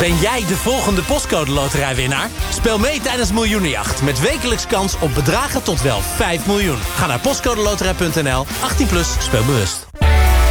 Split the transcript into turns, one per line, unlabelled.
Ben jij de volgende Postcode Loterijwinnaar? Speel mee tijdens Miljoenenjacht met wekelijks kans op bedragen tot wel 5 miljoen. Ga naar postcodeloterij.nl, 18+, speel bewust.